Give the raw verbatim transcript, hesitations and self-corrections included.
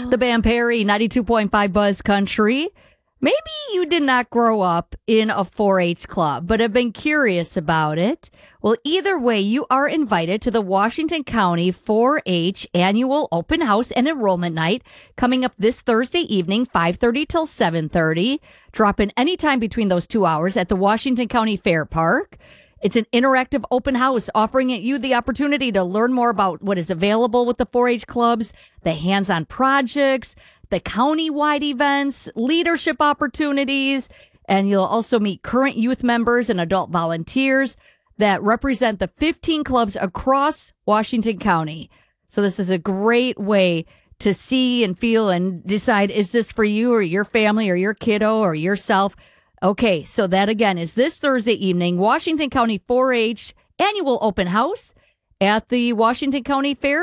The band Perry, ninety-two point five Buzz Country. Maybe you did not grow up in a four H club, but have been curious about it. Well, either way, you are invited to the Washington County four H Annual Open House and Enrollment Night coming up this Thursday evening, five thirty till seven thirty. Drop in anytime between those two hours at the Washington County Fair Park. It's an interactive open house offering you the opportunity to learn more about what is available with the four H clubs, the hands-on projects, the county-wide events, leadership opportunities, and you'll also meet current youth members and adult volunteers that represent the fifteen clubs across Washington County. So this is a great way to see and feel and decide, is this for you or your family or your kiddo or yourself? Okay, so that again is this Thursday evening, Washington County four H Annual Open House at the Washington County Fair.